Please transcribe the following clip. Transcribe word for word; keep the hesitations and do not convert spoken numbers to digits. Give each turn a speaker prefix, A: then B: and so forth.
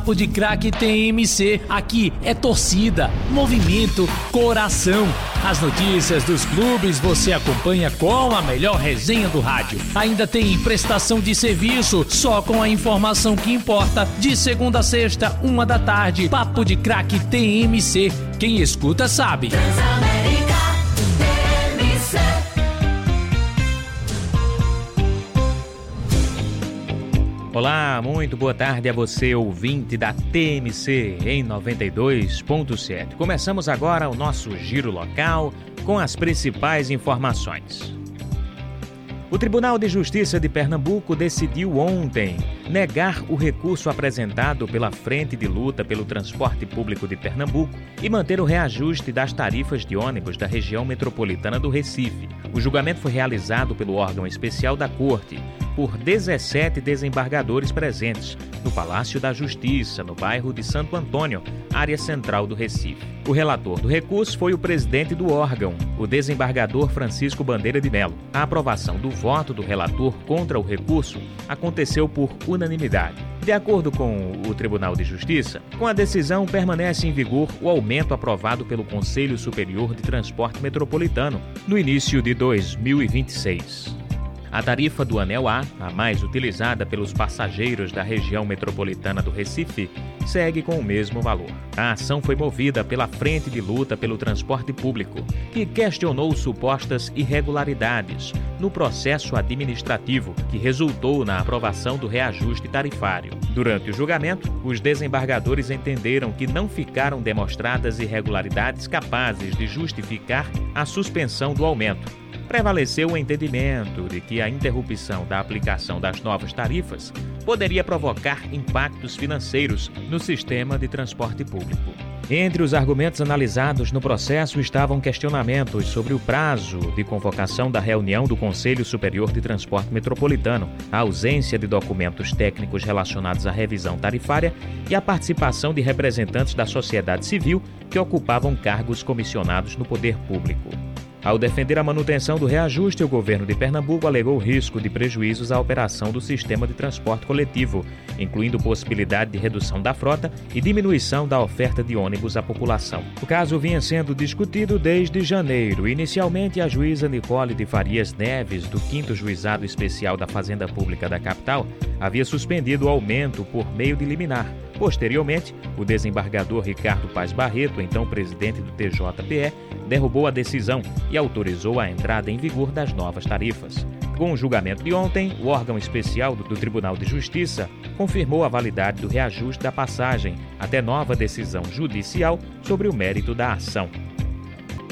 A: Papo de Craque T M C. Aqui é torcida, movimento, coração. As notícias dos clubes você acompanha com a melhor resenha do rádio. Ainda tem prestação de serviço, só com a informação que importa. De segunda a sexta, uma da tarde. Papo de Craque T M C. Quem escuta sabe.
B: Transamérica T M C.
C: Olá, muito boa tarde a você, ouvinte da T M C em noventa e dois ponto sete. Começamos agora o nosso giro local com as principais informações. O Tribunal de Justiça de Pernambuco decidiu ontem negar o recurso apresentado pela Frente de Luta pelo Transporte Público de Pernambuco e manter o reajuste das tarifas de ônibus da região metropolitana do Recife. O julgamento foi realizado pelo órgão especial da Corte por dezessete desembargadores presentes no Palácio da Justiça, no bairro de Santo Antônio, área central do Recife. O relator do recurso foi o presidente do órgão, o desembargador Francisco Bandeira de Melo. A aprovação do voto do relator contra o recurso aconteceu por unanimidade. De acordo com o Tribunal de Justiça, com a decisão permanece em vigor o aumento aprovado pelo Conselho Superior de Transporte Metropolitano no início de dois mil e vinte e seis. A tarifa do Anel A, a mais utilizada pelos passageiros da região metropolitana do Recife, segue com o mesmo valor. A ação foi movida pela Frente de Luta pelo Transporte Público, que questionou supostas irregularidades no processo administrativo que resultou na aprovação do reajuste tarifário. Durante o julgamento, os desembargadores entenderam que não ficaram demonstradas irregularidades capazes de justificar a suspensão do aumento. Prevaleceu o entendimento de que a interrupção da aplicação das novas tarifas poderia provocar impactos financeiros no sistema de transporte público. Entre os argumentos analisados no processo estavam questionamentos sobre o prazo de convocação da reunião do Conselho Superior de Transporte Metropolitano, a ausência de documentos técnicos relacionados à revisão tarifária e a participação de representantes da sociedade civil que ocupavam cargos comissionados no poder público. Ao defender a manutenção do reajuste, o governo de Pernambuco alegou o risco de prejuízos à operação do sistema de transporte coletivo, incluindo possibilidade de redução da frota e diminuição da oferta de ônibus à população. O caso vinha sendo discutido desde janeiro. Inicialmente, a juíza Nicole de Farias Neves, do quinto Juizado Especial da Fazenda Pública da capital, havia suspendido o aumento por meio de liminar. Posteriormente, o desembargador Ricardo Paz Barreto, então presidente do T J P E, derrubou a decisão e autorizou a entrada em vigor das novas tarifas. Com o julgamento de ontem, o órgão especial do Tribunal de Justiça confirmou a validade do reajuste da passagem até nova decisão judicial sobre o mérito da ação.